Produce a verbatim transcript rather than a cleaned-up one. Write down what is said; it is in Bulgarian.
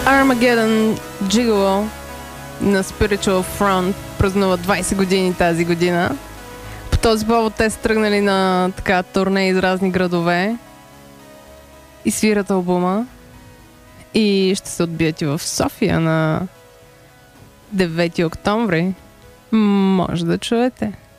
Armageddon Gigolo на Spiritual Front празнуват двайсет години тази година. По този повод те са тръгнали на така турне из разни градове и свират албума. И ще се отбият и в София на девети октомври. Може да чуете.